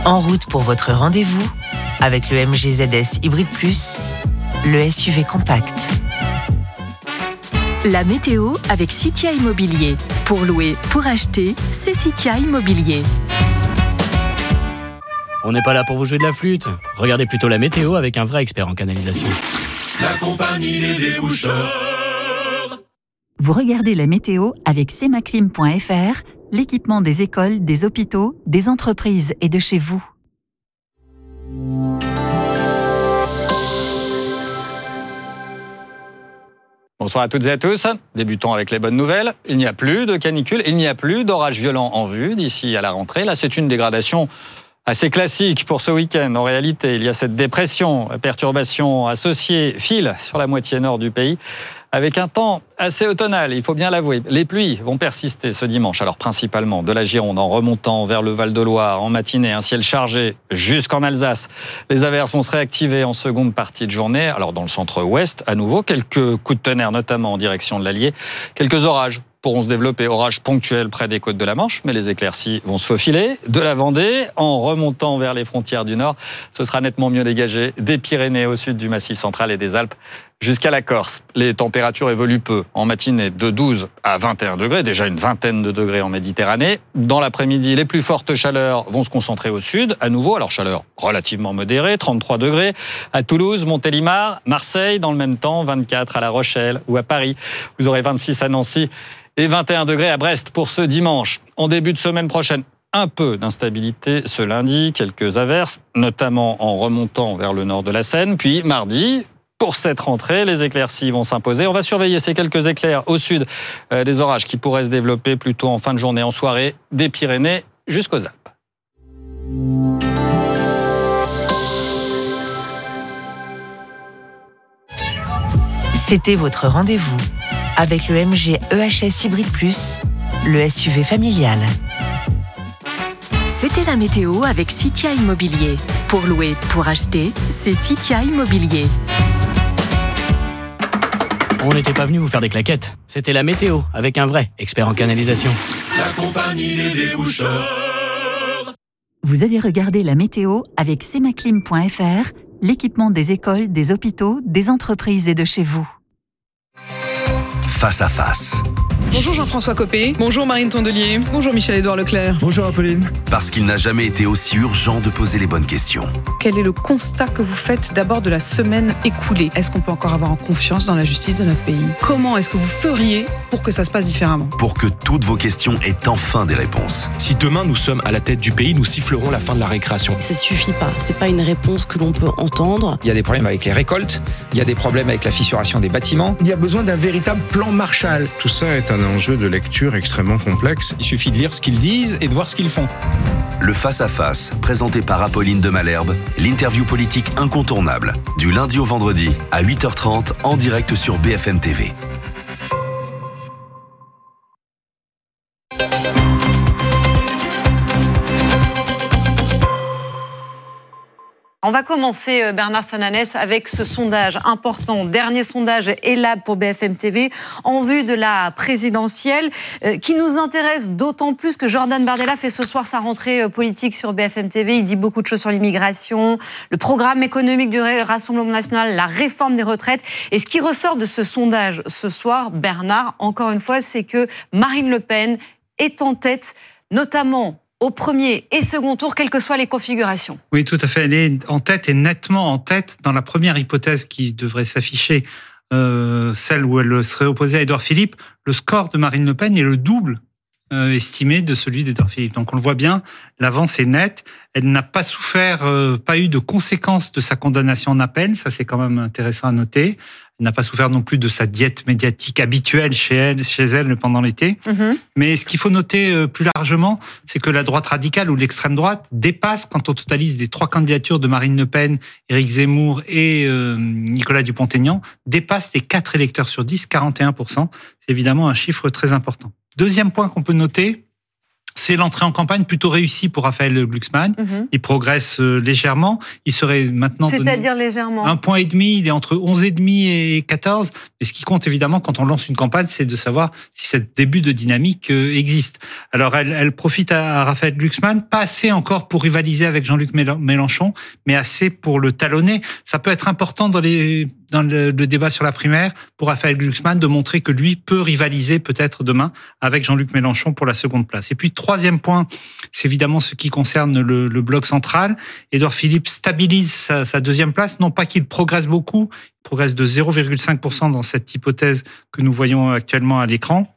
En route pour votre rendez-vous avec le MG ZS Hybrid Plus, le SUV compact. La météo avec Citia Immobilier. Pour louer, pour acheter, c'est Citia Immobilier. On n'est pas là pour vous jouer de la flûte. Regardez plutôt la météo avec un vrai expert en canalisation. La compagnie des déboucheurs. Vous regardez la météo avec semaclim.fr, l'équipement des écoles, des hôpitaux, des entreprises et de chez vous. Bonsoir à toutes et à tous. Débutons avec les bonnes nouvelles. Il n'y a plus de canicule, il n'y a plus d'orages violents en vue d'ici à la rentrée. Là, c'est une dégradation assez classique pour ce week-end. En réalité, il y a cette dépression, perturbation associée, file sur la moitié nord du pays, avec un temps assez automnal, il faut bien l'avouer. Les pluies vont persister ce dimanche, alors principalement de la Gironde en remontant vers le Val-de-Loire en matinée, un ciel chargé jusqu'en Alsace. Les averses vont se réactiver en seconde partie de journée. Alors dans le centre-ouest, à nouveau, quelques coups de tonnerre, notamment en direction de l'Allier. Quelques orages pourront se développer, orages ponctuels près des côtes de la Manche, mais les éclaircies vont se faufiler de la Vendée en remontant vers les frontières du Nord. Ce sera nettement mieux dégagé des Pyrénées au sud du Massif central et des Alpes jusqu'à la Corse. Les températures évoluent peu. En matinée, de 12 à 21 degrés, déjà une vingtaine de degrés en Méditerranée. Dans l'après-midi, les plus fortes chaleurs vont se concentrer au sud, à nouveau. Alors chaleur relativement modérée, 33 degrés à Toulouse, Montélimar, Marseille. Dans le même temps, 24 à La Rochelle ou à Paris. Vous aurez 26 à Nancy et 21 degrés à Brest pour ce dimanche. En début de semaine prochaine, un peu d'instabilité ce lundi, quelques averses, notamment en remontant vers le nord de la Seine. Puis mardi, pour cette rentrée, les éclaircies vont s'imposer. On va surveiller ces quelques éclairs au sud, des orages qui pourraient se développer plutôt en fin de journée, en soirée, des Pyrénées jusqu'aux Alpes. C'était votre rendez-vous avec le MG EHS Hybrid Plus, le SUV familial. C'était la météo avec Citia Immobilier. Pour louer, pour acheter, c'est Citia Immobilier. On n'était pas venu vous faire des claquettes. C'était la météo avec un vrai expert en canalisation. La compagnie des déboucheurs. Vous avez regardé la météo avec semaclim.fr, l'équipement des écoles, des hôpitaux, des entreprises et de chez vous. Face à face. Bonjour Jean-François Copé, bonjour Marine Tondelier, bonjour Michel-Édouard Leclerc. Bonjour Apolline. Parce qu'il n'a jamais été aussi urgent de poser les bonnes questions. Quel est le constat que vous faites d'abord de la semaine écoulée ? Est-ce qu'on peut encore avoir confiance dans la justice de notre pays ? Comment est-ce que vous feriez pour que ça se passe différemment ? Pour que toutes vos questions aient enfin des réponses. Si demain nous sommes à la tête du pays, nous sifflerons la fin de la récréation. Ça suffit pas, c'est pas une réponse que l'on peut entendre. Il y a des problèmes avec les récoltes, il y a des problèmes avec la fissuration des bâtiments. Il y a besoin d'un véritable plan Marshall. Tout ça est un enjeu de lecture extrêmement complexe. Il suffit de lire ce qu'ils disent et de voir ce qu'ils font. Le face-à-face, présenté par Apolline de Malherbe, l'interview politique incontournable, du lundi au vendredi à 8h30 en direct sur BFM TV. On va commencer, Bernard Sananès, avec ce sondage important. Dernier sondage ELAB pour BFM TV en vue de la présidentielle qui nous intéresse d'autant plus que Jordan Bardella fait ce soir sa rentrée politique sur BFM TV. Il dit beaucoup de choses sur l'immigration, le programme économique du Rassemblement national, la réforme des retraites. Et ce qui ressort de ce sondage ce soir, Bernard, encore une fois, c'est que Marine Le Pen est en tête, notamment au premier et second tour, quelles que soient les configurations. Oui, tout à fait. Elle est en tête et nettement en tête dans la première hypothèse qui devrait s'afficher, celle où elle serait opposée à Édouard Philippe. Le score de Marine Le Pen est le double estimé de celui d'Édouard Philippe. Donc on le voit bien, l'avance est nette. Elle n'a pas souffert, pas eu de conséquences de sa condamnation en appel. Ça, c'est quand même intéressant à noter. Elle n'a pas souffert non plus de sa diète médiatique habituelle chez elle pendant l'été. Mais ce qu'il faut noter plus largement, c'est que la droite radicale ou l'extrême droite dépasse, quand on totalise les 3 candidatures de Marine Le Pen, Éric Zemmour et Nicolas Dupont-Aignan, dépasse les 4 électeurs sur 10, 41%. C'est évidemment un chiffre très important. Deuxième point qu'on peut noter, c'est l'entrée en campagne plutôt réussie pour Raphaël Glucksmann. Il progresse légèrement. Il serait maintenant... C'est-à-dire légèrement 1,5 point. Il est entre 11,5 et 14. Mais ce qui compte évidemment quand on lance une campagne, c'est de savoir si ce début de dynamique existe. Alors elle profite à Raphaël Glucksmann, pas assez encore pour rivaliser avec Jean-Luc Mélenchon, mais assez pour le talonner. Ça peut être important dans le débat sur la primaire pour Raphaël Glucksmann de montrer que lui peut rivaliser peut-être demain avec Jean-Luc Mélenchon pour la seconde place. Et puis, troisième point, c'est évidemment ce qui concerne le bloc central. Édouard Philippe stabilise sa deuxième place. Non pas qu'il progresse beaucoup, il progresse de 0,5% dans cette hypothèse que nous voyons actuellement à l'écran.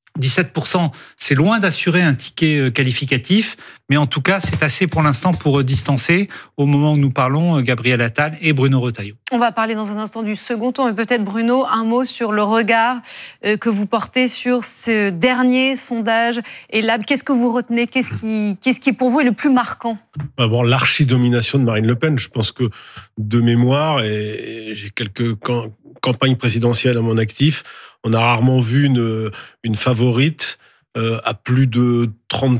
17%, c'est loin d'assurer un ticket qualificatif, mais en tout cas, c'est assez pour l'instant pour distancer, au moment où nous parlons, Gabriel Attal et Bruno Retailleau. On va parler dans un instant du second tour, mais peut-être Bruno, un mot sur le regard que vous portez sur ce dernier sondage. Et là, qu'est-ce que vous retenez ? Qu'est-ce qui pour vous est le plus marquant ? Bon, l'archi-domination de Marine Le Pen, je pense que de mémoire, et j'ai quelques campagnes présidentielles à mon actif, on a rarement vu une favorite à plus de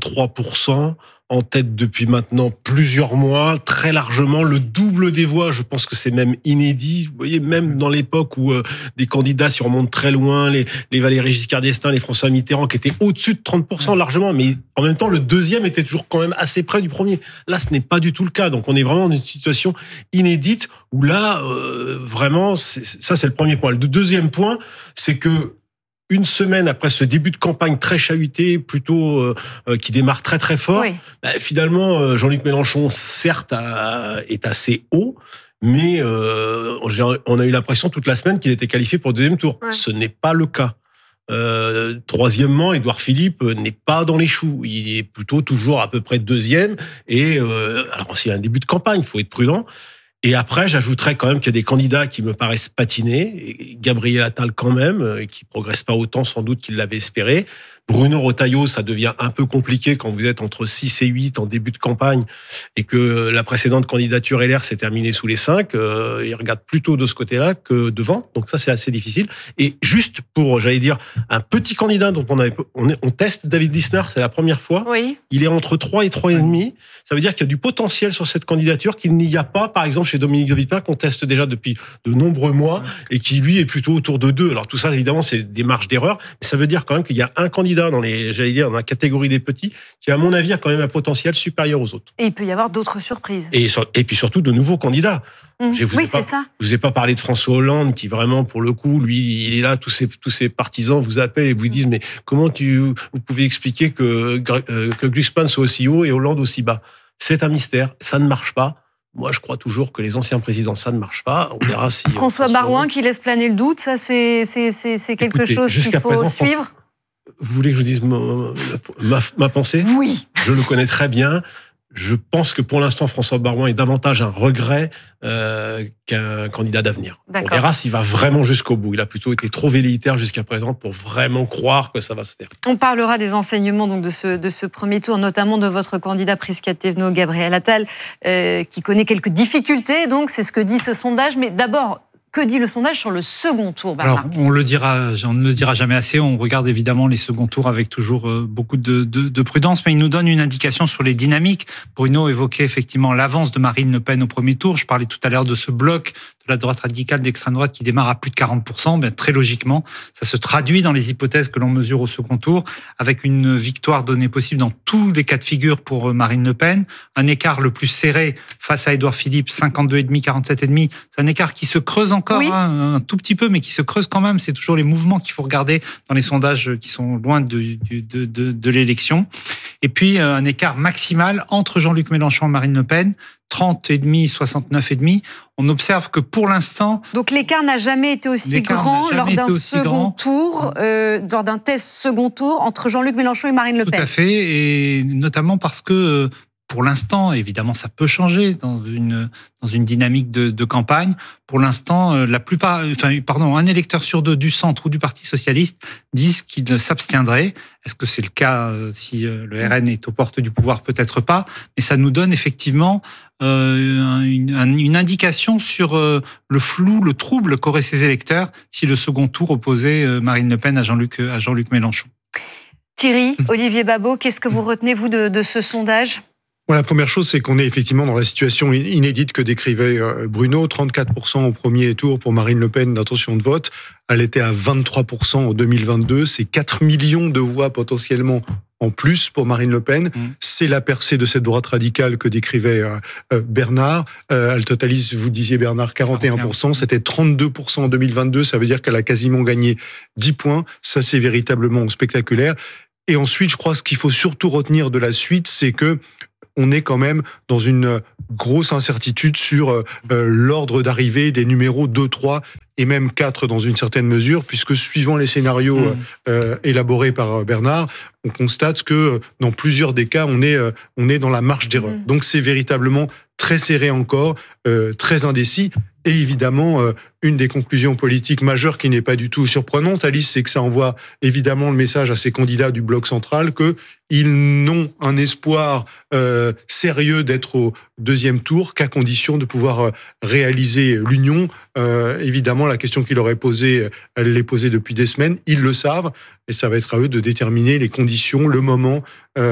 33%, en tête depuis maintenant plusieurs mois, très largement, le double des voix. Je pense que c'est même inédit. Vous voyez, même dans l'époque où des candidats s'y remontent très loin, les Valéry Giscard d'Estaing, les François Mitterrand, qui étaient au-dessus de 30% largement, mais en même temps, le deuxième était toujours quand même assez près du premier. Là, ce n'est pas du tout le cas. Donc, on est vraiment dans une situation inédite où là, vraiment, ça, c'est le premier point. Le deuxième point, c'est que une semaine après ce début de campagne très chahuté, plutôt qui démarre très très fort, oui. Finalement, Jean-Luc Mélenchon, certes, est assez haut, mais on a eu l'impression toute la semaine qu'il était qualifié pour le deuxième tour. Ouais. Ce n'est pas le cas. Troisièmement, Édouard Philippe n'est pas dans les choux. Il est plutôt toujours à peu près deuxième. Et alors, c'est un début de campagne, il faut être prudent. Et après, j'ajouterais quand même qu'il y a des candidats qui me paraissent patinés. Et Gabriel Attal quand même, qui progresse pas autant sans doute qu'il l'avait espéré. Bruno Retailleau, ça devient un peu compliqué quand vous êtes entre 6 et 8 en début de campagne et que la précédente candidature LR s'est terminée sous les 5. Il regarde plutôt de ce côté-là que devant. Donc ça, c'est assez difficile. Et juste pour, j'allais dire, un petit candidat dont on teste, David Lissner, c'est la première fois. Oui. Il est entre 3 et 3,5. Ça veut dire qu'il y a du potentiel sur cette candidature qu'il n'y a pas, par exemple, chez Dominique de Villepin, qu'on teste déjà depuis de nombreux mois et qui, lui, est plutôt autour de 2. Alors tout ça, évidemment, c'est des marges d'erreur. Mais ça veut dire quand même qu'il y a un candidat dans la catégorie des petits, qui, à mon avis, a quand même un potentiel supérieur aux autres. Et il peut y avoir d'autres surprises. Et puis surtout, de nouveaux candidats. C'est ça. Je vous ai pas parlé de François Hollande, qui vraiment, pour le coup, lui, il est là, tous ses partisans vous appellent et vous disent, mais comment vous pouvez expliquer que Glucksmann soit aussi haut et Hollande aussi bas? C'est un mystère, ça ne marche pas. Moi, je crois toujours que les anciens présidents, ça ne marche pas. On verra si... François Baroin qui laisse planer le doute, ça, c'est quelque chose qu'il faut suivre. Vous voulez que je dise ma pensée ? Oui. Je le connais très bien. Je pense que pour l'instant, François Baroin est davantage un regret qu'un candidat d'avenir. D'accord. On verra s'il va vraiment jusqu'au bout. Il a plutôt été trop velléitaire jusqu'à présent pour vraiment croire que ça va se faire. On parlera des enseignements donc, de ce premier tour, notamment de votre candidat Prisca Thévenot, Gabriel Attal, qui connaît quelques difficultés. Donc, c'est ce que dit ce sondage. Mais d'abord, que dit le sondage sur le second tour, Bernard ? Alors, on ne le dira jamais assez. On regarde évidemment les seconds tours avec toujours beaucoup de prudence, mais il nous donne une indication sur les dynamiques. Bruno évoquait effectivement l'avance de Marine Le Pen au premier tour. Je parlais tout à l'heure de ce bloc de la droite radicale, d'extrême droite qui démarre à plus de 40%. Bien, très logiquement, ça se traduit dans les hypothèses que l'on mesure au second tour, avec une victoire donnée possible dans tous les cas de figure pour Marine Le Pen. Un écart le plus serré face à Édouard Philippe, 52,5, 47,5. C'est un écart qui se creuse encore, oui. Un tout petit peu, mais qui se creuse quand même. C'est toujours les mouvements qu'il faut regarder dans les sondages qui sont loin de l'élection. Et puis, un écart maximal entre Jean-Luc Mélenchon et Marine Le Pen, 30,5, 69,5. On observe que pour l'instant... Donc l'écart n'a jamais été aussi grand lors d'un second tour, lors d'un test second tour entre Jean-Luc Mélenchon et Marine Le Pen. Tout à fait, et notamment parce que... Pour l'instant, évidemment, ça peut changer dans une dynamique de campagne. Pour l'instant, un électeur sur 2 du centre ou du Parti socialiste disent qu'il s'abstiendrait. Est-ce que c'est le cas si le RN est aux portes du pouvoir? Peut-être pas. Mais ça nous donne effectivement une indication sur le flou, le trouble qu'auraient ces électeurs si le second tour opposait Marine Le Pen à Jean-Luc Mélenchon. Thierry, Olivier Babot, qu'est-ce que vous retenez, vous, de ce sondage ? Bon, la première chose, c'est qu'on est effectivement dans la situation inédite que décrivait Bruno. 34% au premier tour pour Marine Le Pen d'intention de vote. Elle était à 23% en 2022. C'est 4 millions de voix potentiellement en plus pour Marine Le Pen. C'est la percée de cette droite radicale que décrivait Bernard. Elle totalise, vous disiez Bernard, 41%. C'était 32% en 2022. Ça veut dire qu'elle a quasiment gagné 10 points. Ça, c'est véritablement spectaculaire. Et ensuite, je crois ce qu'il faut surtout retenir de la suite, c'est que on est quand même dans une grosse incertitude sur l'ordre d'arrivée des numéros 2, 3 et même 4 dans une certaine mesure, puisque suivant les scénarios élaborés par Bernard, on constate que dans plusieurs des cas, on est dans la marge d'erreur. Donc c'est véritablement très serré encore, très indécis. Et évidemment, une des conclusions politiques majeures qui n'est pas du tout surprenante, Alice, c'est que ça envoie évidemment le message à ces candidats du bloc central qu'ils n'ont un espoir sérieux d'être au deuxième tour qu'à condition de pouvoir réaliser l'union. Évidemment, la question qu'il aurait posée, elle l'est posée depuis des semaines. Ils le savent et ça va être à eux de déterminer les conditions, le moment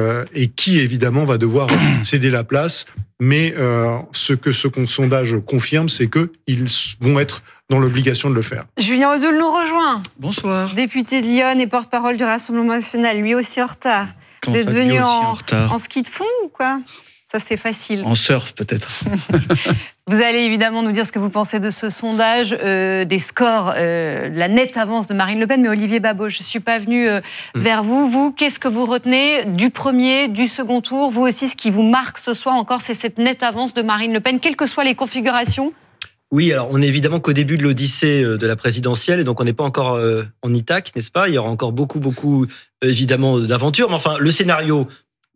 et qui, évidemment, va devoir céder la place. Mais ce sondage confirme, c'est qu'ils vont être dans l'obligation de le faire. Julien Odoul nous rejoint. Bonsoir. Député de Lyon et porte-parole du Rassemblement national, lui aussi en retard. Vous êtes venu en ski de fond ou quoi ? Ça, c'est facile. En surf, peut-être. Vous allez évidemment nous dire ce que vous pensez de ce sondage, des scores, la nette avance de Marine Le Pen. Mais Olivier Babot, je ne suis pas venue vers vous. Vous, qu'est-ce que vous retenez du premier, du second tour ? Vous aussi, ce qui vous marque ce soir encore, c'est cette nette avance de Marine Le Pen, quelles que soient les configurations ? Oui, alors on est évidemment qu'au début de l'odyssée de la présidentielle, et donc on n'est pas encore en Itaque, n'est-ce pas ? Il y aura encore beaucoup, évidemment, d'aventures. Mais enfin, le scénario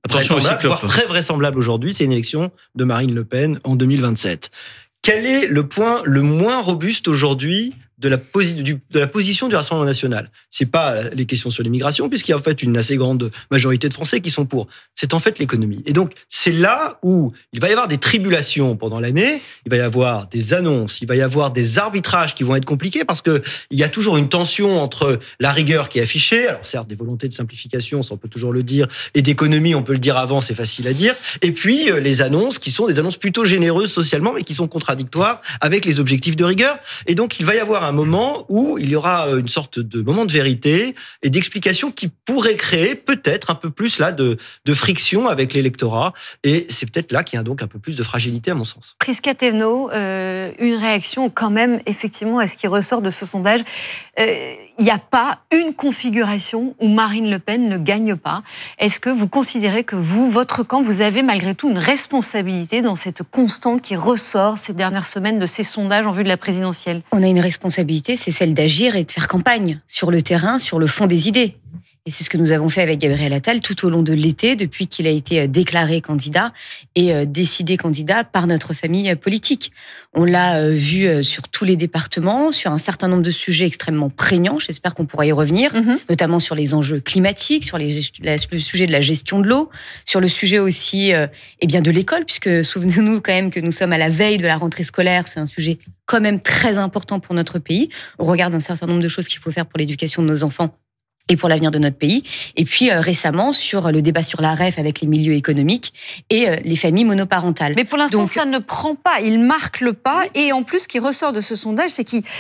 voire très vraisemblable aujourd'hui, c'est une élection de Marine Le Pen en 2027. Quel est le point le moins robuste aujourd'hui de la position du Rassemblement national ? C'est pas les questions sur l'immigration, puisqu'il y a en fait une assez grande majorité de Français qui sont pour. C'est en fait l'économie. Et donc, c'est là où il va y avoir des tribulations pendant l'année, il va y avoir des annonces, il va y avoir des arbitrages qui vont être compliqués, parce qu'il y a toujours une tension entre la rigueur qui est affichée, alors certes, des volontés de simplification, ça on peut toujours le dire, et d'économie, on peut le dire avant, c'est facile à dire, et puis les annonces qui sont des annonces plutôt généreuses socialement, mais qui sont contradictoires avec les objectifs de rigueur. Et donc, il va y avoir un moment où il y aura une sorte de moment de vérité et d'explication qui pourrait créer peut-être un peu plus là de friction avec l'électorat. Et c'est peut-être là qu'il y a donc un peu plus de fragilité à mon sens. Prisca Thévenot, une réaction quand même effectivement à ce qui ressort de ce sondage. Il n'y a pas une configuration où Marine Le Pen ne gagne pas. Est-ce que vous considérez que votre camp, vous avez malgré tout une responsabilité dans cette constante qui ressort ces dernières semaines de ces sondages en vue de la présidentielle ? On a une responsabilité, c'est celle d'agir et de faire campagne sur le terrain, sur le fond des idées. Et c'est ce que nous avons fait avec Gabriel Attal tout au long de l'été, depuis qu'il a été déclaré candidat et décidé candidat par notre famille politique. On l'a vu sur tous les départements, sur un certain nombre de sujets extrêmement prégnants. J'espère qu'on pourra y revenir, notamment sur les enjeux climatiques, sur le sujet de la gestion de l'eau, sur le sujet aussi de l'école, puisque souvenez-nous quand même que nous sommes à la veille de la rentrée scolaire. C'est un sujet quand même très important pour notre pays. On regarde un certain nombre de choses qu'il faut faire pour l'éducation de nos enfants et pour l'avenir de notre pays. Et puis récemment, sur le débat sur la REF avec les milieux économiques et les familles monoparentales. Mais pour l'instant, ça ne prend pas. Il marque le pas. Et en plus, ce qui ressort de ce sondage, c'est qu'il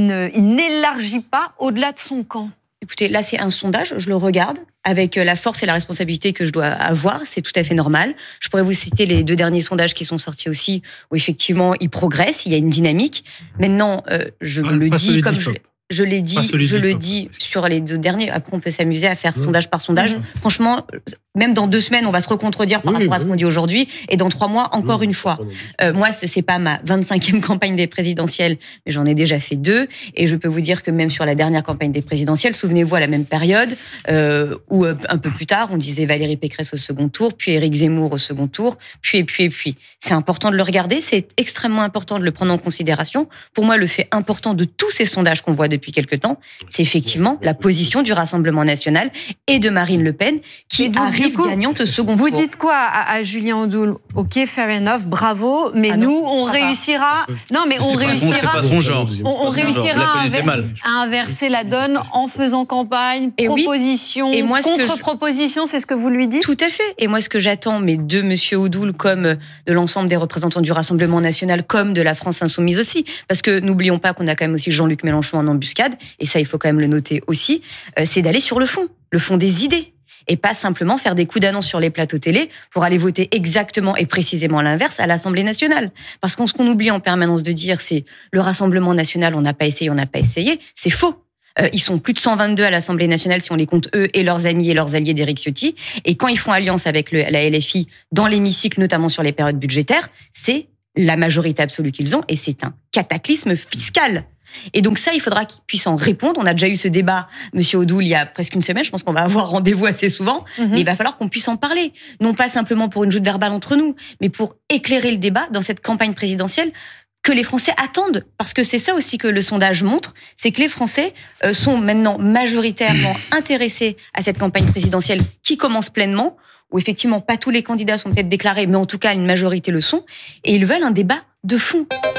n'élargit pas au-delà de son camp. Écoutez, là, c'est un sondage. Je le regarde avec la force et la responsabilité que je dois avoir. C'est tout à fait normal. Je pourrais vous citer les 2 derniers sondages qui sont sortis aussi, où effectivement, il progresse, il y a une dynamique. Maintenant, je le dis comme je l'ai dit, le dis sur les 2 derniers. Après, on peut s'amuser à faire sondage par sondage. Franchement, même dans 2 semaines, on va se recontredire par rapport à ce qu'on dit aujourd'hui. Et dans 3 mois, encore une fois. Moi, c'est pas ma 25e campagne des présidentielles, mais j'en ai déjà fait 2. Et je peux vous dire que même sur la dernière campagne des présidentielles, souvenez-vous, à la même période, où un peu plus tard, on disait Valérie Pécresse au second tour, puis Éric Zemmour au second tour, puis. C'est important de le regarder, c'est extrêmement important de le prendre en considération. Pour moi, le fait important de tous ces sondages qu'on voit depuis quelque temps, c'est effectivement la position du Rassemblement national et de Marine Le Pen qui arrive arrive gagnante au second tour. Vous dites quoi à Julien Audoul? Ok, fair enough, bravo, mais nous, on réussira. Non, mais on réussira. C'est pas son genre. On réussira à inverser la donne en faisant campagne, proposition, contre-proposition, c'est ce que vous lui dites? Tout à fait. Et moi, ce que j'attends, mais de M. Audoul, comme de l'ensemble des représentants du Rassemblement national, comme de la France insoumise aussi, parce que n'oublions pas qu'on a quand même aussi Jean-Luc Mélenchon en embuscade, et ça, il faut quand même le noter aussi, c'est d'aller sur le fond des idées. Et pas simplement faire des coups d'annonce sur les plateaux télé pour aller voter exactement et précisément l'inverse à l'Assemblée nationale. Parce que ce qu'on oublie en permanence de dire, c'est le Rassemblement national, on n'a pas essayé, c'est faux. Ils sont plus de 122 à l'Assemblée nationale si on les compte eux et leurs amis et leurs alliés d'Éric Ciotti. Et quand ils font alliance avec la LFI dans l'hémicycle, notamment sur les périodes budgétaires, c'est la majorité absolue qu'ils ont et c'est un cataclysme fiscal. Et donc ça, il faudra qu'ils puissent en répondre. On a déjà eu ce débat, Monsieur Audoul, il y a presque une semaine. Je pense qu'on va avoir rendez-vous assez souvent. Mais il va falloir qu'on puisse en parler. Non pas simplement pour une joute verbale entre nous, mais pour éclairer le débat dans cette campagne présidentielle que les Français attendent. Parce que c'est ça aussi que le sondage montre, c'est que les Français sont maintenant majoritairement intéressés à cette campagne présidentielle qui commence pleinement, où effectivement pas tous les candidats sont peut-être déclarés, mais en tout cas une majorité le sont. Et ils veulent un débat de fond.